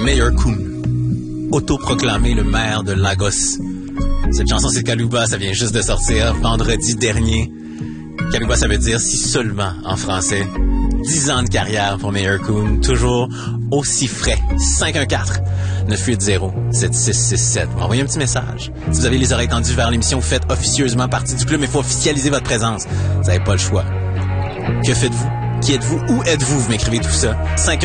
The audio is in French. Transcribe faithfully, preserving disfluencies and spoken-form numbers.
Mayor Coon, autoproclamé le maire de Lagos. Cette chanson, c'est Kaluba, ça vient juste de sortir vendredi dernier. Kaluba, ça veut dire si seulement en français. dix ans de carrière pour Mayor Coon, toujours aussi frais. cinq un quatre, neuf huit zéro, sept six six sept. Envoyez un petit message. Si vous avez les oreilles tendues vers l'émission, vous faites officieusement partie du club, mais il faut officialiser votre présence. Vous n'avez pas le choix. Que faites-vous? Qui êtes-vous? Où êtes-vous? Vous m'écrivez tout ça. cinq